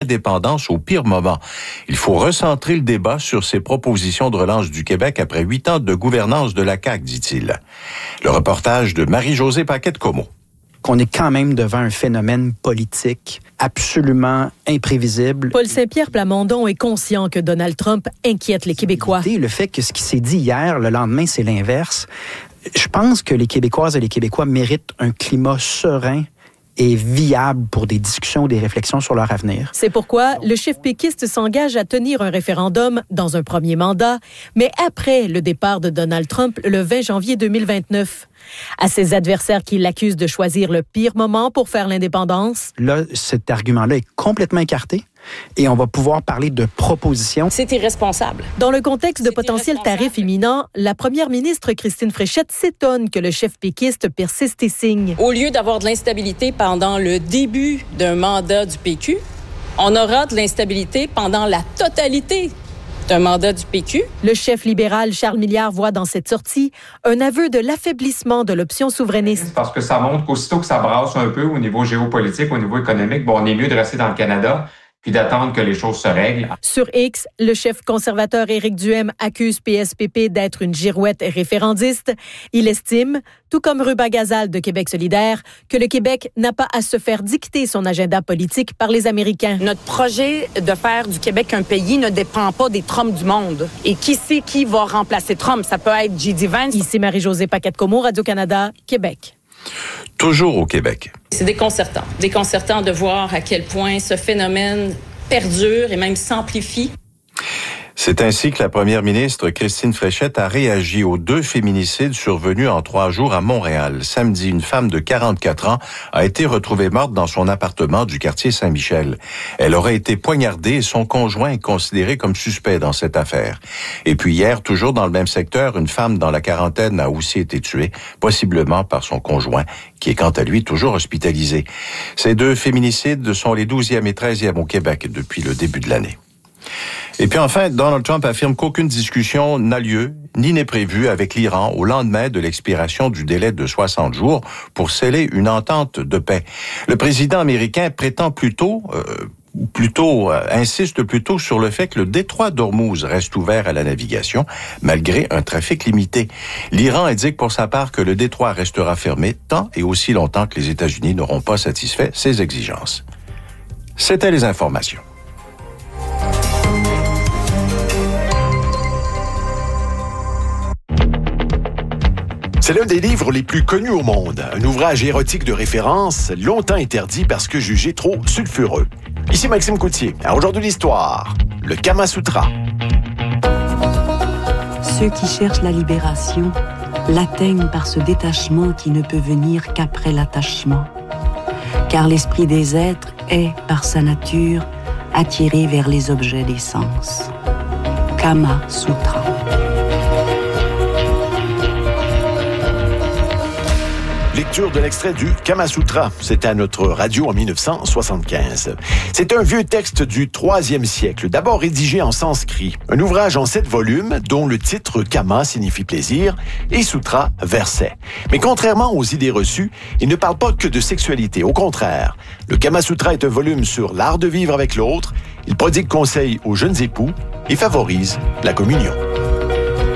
l'indépendance au pire moment. Il faut recentrer le débat sur ces propositions de relance du Québec après 8 ans de gouvernance de la CAQ, dit-il. Le reportage de Marie-Josée Paquette-Comeau. Qu'on est quand même devant un phénomène politique absolument imprévisible. Paul Saint-Pierre Plamondon est conscient que Donald Trump inquiète les Québécois. Le fait que ce qui s'est dit hier, le lendemain, c'est l'inverse. Je pense que les Québécoises et les Québécois méritent un climat serein et viable pour des discussions, des réflexions sur leur avenir. C'est pourquoi le chef péquiste s'engage à tenir un référendum dans un premier mandat, mais après le départ de Donald Trump le 20 janvier 2029. À ses adversaires qui l'accusent de choisir le pire moment pour faire l'indépendance. Là, cet argument-là est complètement écarté et on va pouvoir parler de propositions. C'est irresponsable. Dans le contexte de potentiels tarifs imminents, la première ministre Christine Fréchette s'étonne que le chef péquiste persiste et signe. Au lieu d'avoir de l'instabilité pendant le début d'un mandat du PQ, on aura de l'instabilité pendant la totalité d'un mandat du PQ. Le chef libéral Charles Milliard voit dans cette sortie un aveu de l'affaiblissement de l'option souverainiste. Parce que ça montre qu'aussitôt que ça brasse un peu au niveau géopolitique, au niveau économique, on est mieux de rester dans le Canada puis d'attendre que les choses se règlent. Sur X, le chef conservateur Éric Duhem accuse PSPP d'être une girouette référendiste. Il estime, tout comme Ruba Gazal de Québec solidaire, que le Québec n'a pas à se faire dicter son agenda politique par les Américains. Notre projet de faire du Québec un pays ne dépend pas des Trump du monde. Et qui sait qui va remplacer Trump? Ça peut être J.D. Vance. Ici Marie-Josée Paquette-Comeau, Radio-Canada, Québec. Toujours au Québec. C'est déconcertant de voir à quel point ce phénomène perdure et même s'amplifie. C'est ainsi que la première ministre Christine Fréchette a réagi aux 2 féminicides survenus en 3 jours à Montréal. Samedi, une femme de 44 ans a été retrouvée morte dans son appartement du quartier Saint-Michel. Elle aurait été poignardée et son conjoint est considéré comme suspect dans cette affaire. Et puis hier, toujours dans le même secteur, une femme dans la quarantaine a aussi été tuée, possiblement par son conjoint, qui est quant à lui toujours hospitalisé. Ces 2 féminicides sont les 12e et 13e au Québec depuis le début de l'année. Et puis enfin, Donald Trump affirme qu'aucune discussion n'a lieu ni n'est prévue avec l'Iran au lendemain de l'expiration du délai de 60 jours pour sceller une entente de paix. Le président américain prétend insiste plutôt sur le fait que le détroit d'Ormuz reste ouvert à la navigation malgré un trafic limité. L'Iran indique pour sa part que le détroit restera fermé tant et aussi longtemps que les États-Unis n'auront pas satisfait ses exigences. C'était les informations. C'est l'un des livres les plus connus au monde. Un ouvrage érotique de référence, longtemps interdit parce que jugé trop sulfureux. Ici Maxime Coutier. À Aujourd'hui l'Histoire, le Kama Sutra. Ceux qui cherchent la libération l'atteignent par ce détachement qui ne peut venir qu'après l'attachement. Car l'esprit des êtres est, par sa nature, attiré vers les objets des sens. Kama Sutra. Lecture de l'extrait du Kama Sutra. C'était à notre radio en 1975. C'est un vieux texte du 3e siècle, d'abord rédigé en sanskrit. Un ouvrage en 7 volumes, dont le titre Kama signifie plaisir et Sutra, verset. Mais contrairement aux idées reçues, il ne parle pas que de sexualité. Au contraire, le Kama Sutra est un volume sur l'art de vivre avec l'autre. Il prodigue conseils aux jeunes époux et favorise la communion.